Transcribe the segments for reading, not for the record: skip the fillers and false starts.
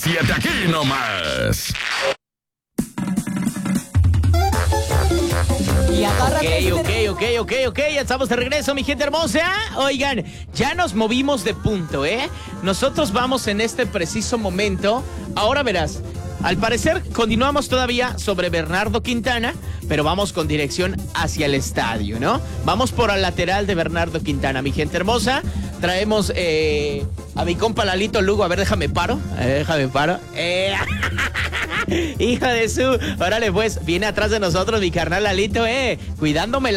97 aquí nomás. Y agárrate. Ok, ya estamos de regreso, mi gente hermosa. Oigan, ya nos movimos de punto, ¿eh? Nosotros vamos en este preciso momento. Ahora verás, al parecer continuamos todavía sobre Bernardo Quintana, pero vamos con dirección hacia el estadio, ¿no? Vamos por el lateral de Bernardo Quintana, mi gente hermosa. Traemos a mi compa Lalito Lugo. A ver, déjame paro. Hija de su... Órale, pues, viene atrás de nosotros mi carnal Lalito, cuidándome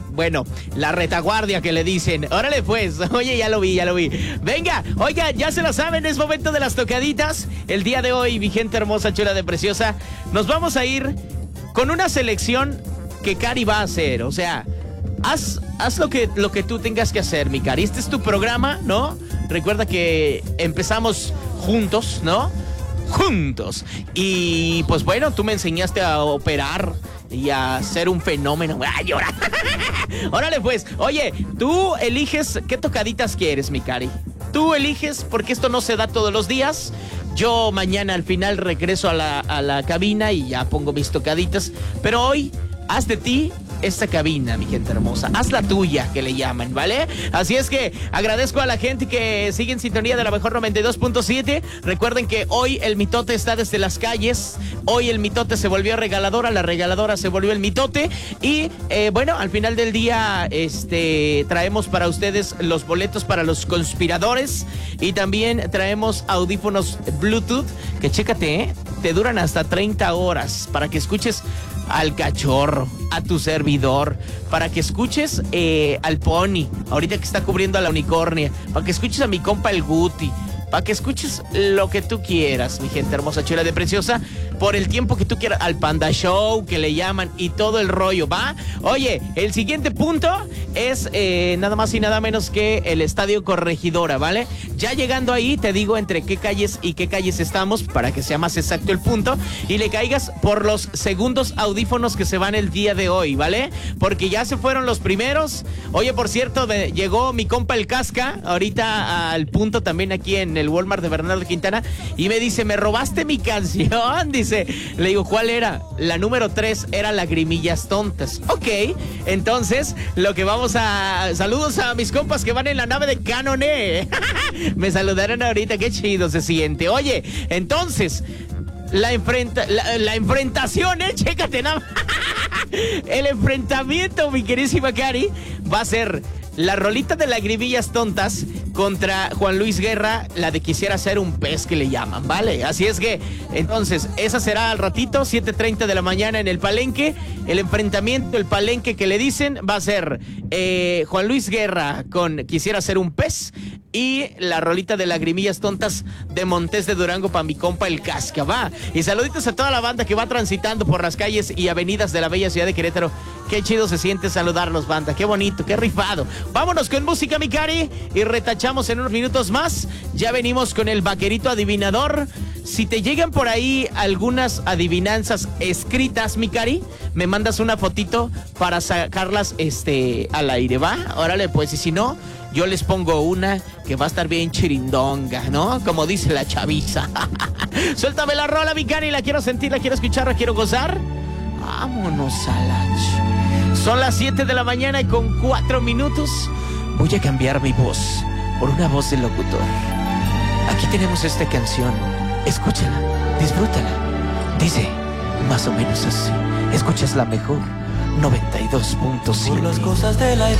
la retaguardia que le dicen. Órale, pues, oye, ya lo vi. Venga, oiga, ya se lo saben, es momento de las tocaditas. El día de hoy, mi gente hermosa, chula de preciosa, nos vamos a ir con una selección que Cari va a hacer. O sea, haz lo que tú tengas que hacer, mi Cari. Este es tu programa, ¿no? Recuerda que empezamos juntos, ¿no? Juntos. Y pues bueno, tú me enseñaste a operar y a ser un fenómeno. ¡Ay, ahora! Órale, pues. Oye, tú eliges qué tocaditas quieres, mi Cari. Tú eliges, porque esto no se da todos los días. Yo mañana al final regreso a la cabina y ya pongo mis tocaditas. Pero hoy, haz de ti esta cabina, mi gente hermosa. Haz la tuya, que le llaman, ¿vale? Así es que agradezco a la gente que sigue en sintonía de la mejor 92.7. Recuerden que hoy el mitote está desde las calles. Hoy el mitote se volvió regaladora, la regaladora se volvió el mitote. Y bueno, al final del día traemos para ustedes los boletos para los conspiradores. Y también traemos audífonos Bluetooth que, chécate, te duran hasta 30 horas para que escuches al cachorro, a tu servidor, para que escuches al Pony, ahorita que está cubriendo a la unicornia, para que escuches a mi compa el Guti, para que escuches lo que tú quieras, mi gente hermosa, chula de preciosa, por el tiempo que tú quieras, al Panda Show, que le llaman, y todo el rollo, ¿va? Oye, el siguiente punto es nada más y nada menos que el Estadio Corregidora, ¿vale? Ya llegando ahí, te digo entre qué calles y qué calles estamos, para que sea más exacto el punto, y le caigas por los segundos audífonos que se van el día de hoy, ¿vale? Porque ya se fueron los primeros. Oye, por cierto, llegó mi compa el Casca, ahorita al punto también aquí en el Walmart de Bernardo Quintana, y me dice, me robaste mi canción, dice. Le digo, ¿cuál era? La número 3 era Lagrimillas Tontas. Ok, entonces, lo que vamos a... Saludos a mis compas que van en la nave de Canon, Me saludaron ahorita, qué chido se siente. Oye, entonces, la enfrentación, chécate nada. El enfrentamiento, mi queridísima Cari, va a ser la rolita de Lagrimillas Tontas contra Juan Luis Guerra, la de Quisiera Ser un Pez, que le llaman, ¿vale? Así es que, entonces, esa será al ratito, 7:30 de la mañana en el Palenque. El enfrentamiento, el Palenque que le dicen, va a ser Juan Luis Guerra con Quisiera Ser un Pez y la rolita de Lagrimillas Tontas de Montes de Durango para mi compa el Casca, va. Y saluditos a toda la banda que va transitando por las calles y avenidas de la bella ciudad de Querétaro. Qué chido se siente saludarlos, banda, qué bonito, qué rifado. Vámonos con música, mi Cari, y retachamos en unos minutos más. Ya venimos con el vaquerito adivinador. Si te llegan por ahí algunas adivinanzas escritas, mi Cari, me mandas una fotito para sacarlas al aire, ¿va? Órale, pues, y si no, yo les pongo una que va a estar bien chirindonga, ¿no? Como dice la chaviza. Suéltame la rola, mi Cari, la quiero sentir, la quiero escuchar, la quiero gozar. Vámonos a la... Son las 7 de la mañana y con 4 minutos voy a cambiar mi voz por una voz de locutor. Aquí tenemos esta canción. Escúchala, disfrútala. Dice más o menos así. Escuchas la mejor 92.7. Por las cosas de la